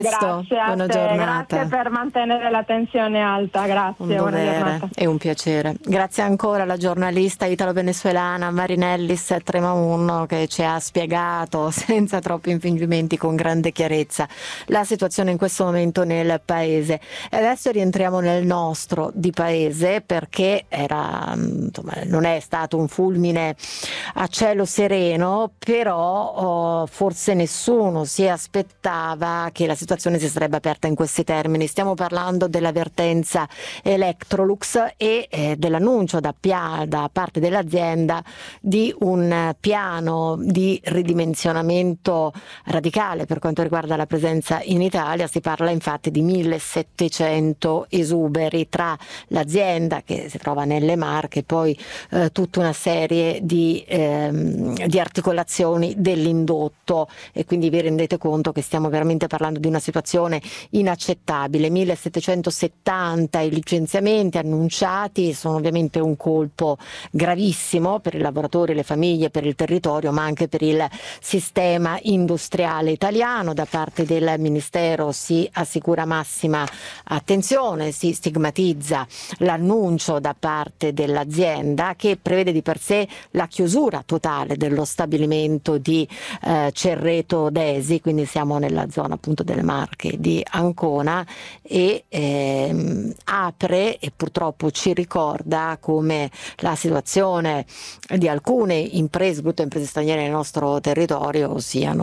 Grazie a buona te, giornata. grazie per mantenere la tensione alta, grazie, Un buona dovere giornata. e un piacere. Grazie ancora alla giornalista italo-venezuelana Marinellis Tremaun che ci ha spiegato senza troppi infingimenti, con grande chiarezza, la situazione in questo momento nel paese. E adesso rientriamo nel nostro di paese, perché non è stato un fulmine a cielo sereno, però forse nessuno si aspettava che la situazione si sarebbe aperta in questi termini. Stiamo parlando dell'avvertenza Electrolux e dell'annuncio da parte dell'azienda di un piano di ridimensionamento radicale per quanto riguarda la presenza in Italia. Si parla infatti di 1700 esuberi tra l'azienda che si trova nelle Marche e poi tutta una serie di articolazioni dell'indotto, e quindi vi rendete conto che stiamo veramente parlando di una situazione inaccettabile. 1770 i licenziamenti annunciati, sono ovviamente un colpo gravissimo per i lavoratori, le famiglie, per il territorio, ma anche per il sistema industriale italiano. Da parte del Ministero si assicura massima attenzione, si stigmatizza l'annuncio da parte dell'azienda, che prevede di per sé la chiusura totale dello stabilimento di Cerreto Desi, quindi siamo nella zona appunto delle Marche di Ancona, e apre e purtroppo ci ricorda come la situazione di alcune imprese, soprattutto imprese straniere nel nostro territorio, sia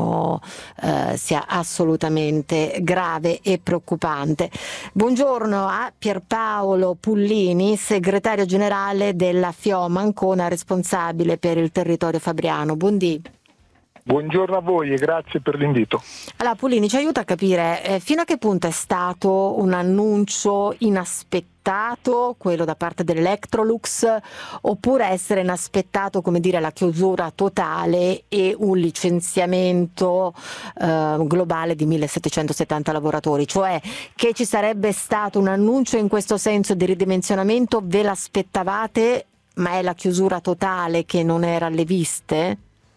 assolutamente grave e preoccupante. Buongiorno a Pierpaolo Pullini, segretario generale della FIOM Ancona, responsabile per il territorio fabriano. Buondì. Buongiorno a voi e grazie per l'invito. Allora Pullini, ci aiuta a capire fino a che punto è stato un annuncio inaspettato quello da parte dell'Electrolux, oppure essere inaspettato, come dire, la chiusura totale e un licenziamento globale di 1770 lavoratori, cioè che ci sarebbe stato un annuncio in questo senso di ridimensionamento, ve l'aspettavate, ma è la chiusura totale che non era alle viste?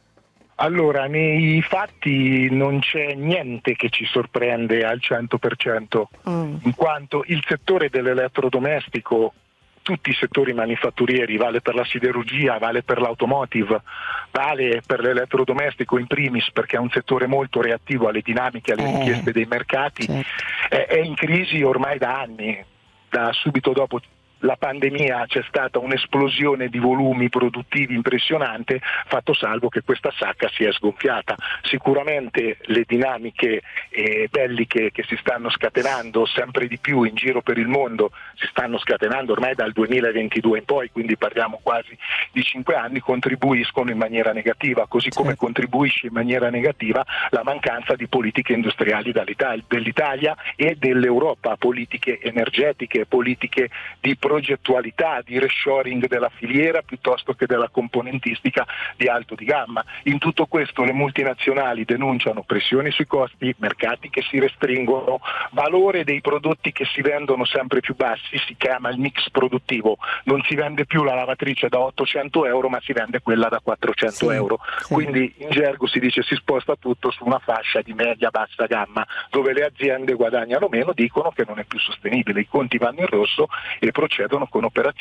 Allora, nei fatti non c'è niente che ci sorprende al 100%, in quanto il settore dell'elettrodomestico, tutti i settori manifatturieri, vale per la siderurgia, vale per l'automotive, vale per l'elettrodomestico in primis, perché è un settore molto reattivo alle dinamiche, alle richieste dei mercati, certo. È in crisi ormai da anni. Da subito dopo la pandemia c'è stata un'esplosione di volumi produttivi impressionante, fatto salvo che questa sacca si è sgonfiata. Sicuramente le dinamiche belliche che si stanno scatenando sempre di più in giro per il mondo, si stanno scatenando ormai dal 2022 in poi, quindi parliamo quasi di 5 anni, contribuiscono in maniera negativa, così come contribuisce in maniera negativa la mancanza di politiche industriali dell'Italia e dell'Europa, politiche energetiche, politiche di progettualità, di reshoring della filiera piuttosto che della componentistica di alto di gamma. In tutto questo le multinazionali denunciano pressioni sui costi, mercati che si restringono, valore dei prodotti che si vendono sempre più bassi, si chiama il mix produttivo, non si vende più la lavatrice da 800 euro ma si vende quella da 400 euro, quindi in gergo si dice si sposta tutto su una fascia di media-bassa gamma dove le aziende guadagnano meno, dicono che non è più sostenibile, i conti vanno in rosso e procedono con operazioni